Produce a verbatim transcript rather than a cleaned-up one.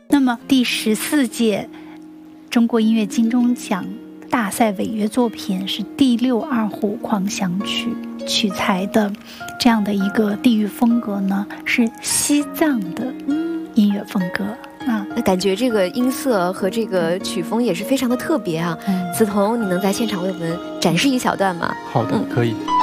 那么第十四届中国音乐金钟奖大赛违约作品是第六二胡狂想曲，取材的这样的一个地域风格呢，是西藏的音乐风格啊。 那感觉这个音色和这个曲风也是非常的特别啊。 嗯、 梓潼，你能在现场为我们展示一小段吗？ 好的，嗯、可以。